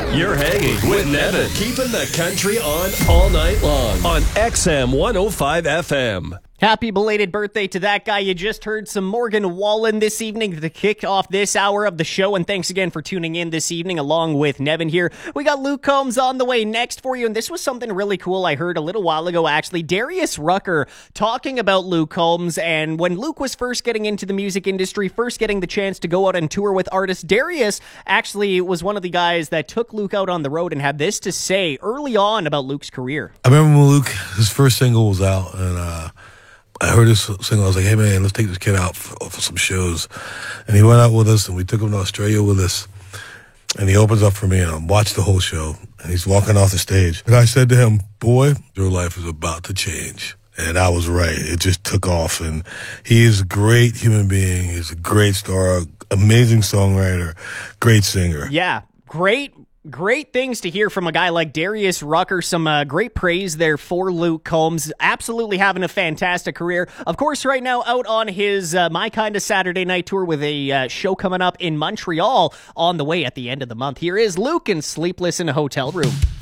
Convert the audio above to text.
You're hanging with Nevin, keeping the country on all night long on XM 105 FM. Happy belated birthday to that guy. You just heard some Morgan Wallen this evening to kick off this hour of the show. And thanks again for tuning in this evening along with Nevin here. We got Luke Combs on the way next for you. And this was something really cool I heard a little while ago, actually. Darius Rucker talking about Luke Combs. And when Luke was first getting into the music industry, first getting the chance to go out and tour with artists, Darius actually was one of the guys that took Luke out on the road and had this to say early on about Luke's career. I remember when Luke, his first single was out, and I heard his single. I was like, hey, man, let's take this kid out for some shows. And he went out with us, and we took him to Australia with us. And he opens up for me, and I watched the whole show. And he's walking off the stage. And I said to him, boy, your life is about to change. And I was right. It just took off. And he is a great human being. He's a great star, amazing songwriter, great singer. Yeah, Great things to hear from a guy like Darius Rucker. Some great praise there for Luke Combs. Absolutely having a fantastic career. Of course, right now out on his My Kinda Saturday Night Tour with a show coming up in Montreal on the way at the end of the month. Here is Luke and Sleepless in a Hotel Room.